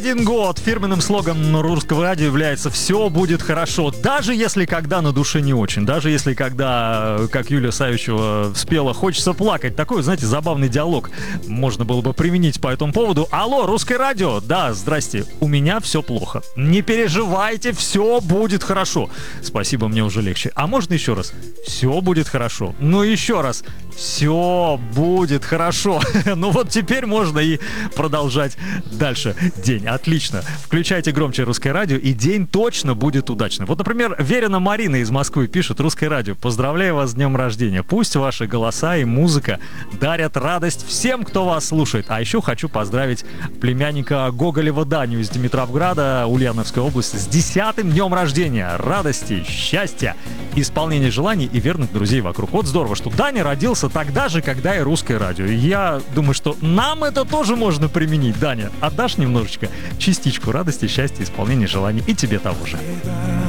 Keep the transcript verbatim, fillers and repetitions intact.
Один год. Фирменным слоганом русского радио является «Все будет хорошо». Даже если когда на душе не очень. Даже если когда, как Юлия Савичева спела, хочется плакать. Такой, знаете, забавный диалог можно было бы применить по этому поводу. Алло, русское радио. Да, здрасте. У меня все плохо. Не переживайте, все будет хорошо. Спасибо, мне уже легче. А можно еще раз? Все будет хорошо. Ну еще раз. Все будет хорошо. Ну вот теперь можно и продолжать дальше день. Отлично. Включайте громче русское радио, и день точно будет удачным. Вот, например, Верина Марина из Москвы пишет: русское радио, поздравляю вас с днем рождения. Пусть ваши голоса и музыка дарят радость всем, кто вас слушает. А еще хочу поздравить племянника Гоголева Даню из Димитровграда, Ульяновской области, с десятым днем рождения. Радости, счастья, исполнения желаний и верных друзей вокруг. Вот здорово, что Даня родился тогда же, когда и русское радио. И я думаю, что нам это тоже можно применить. Даня, отдашь немножечко, частичку радости, счастья, исполнения желаний, и тебе того же.